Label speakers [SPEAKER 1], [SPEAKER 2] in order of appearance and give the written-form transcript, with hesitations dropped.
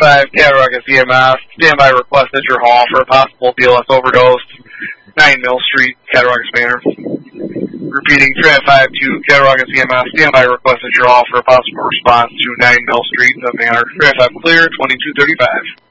[SPEAKER 1] 5, Cattaraugus EMS, standby request at your hall for a possible BLS overdose, 9 Mill Street, Cattaraugus Manor. Repeating, Tran 5-2, Cattaraugus EMS, standby request at your hall for a possible response to 9 Mill Street, the Manor. Tran 5 clear, 2235.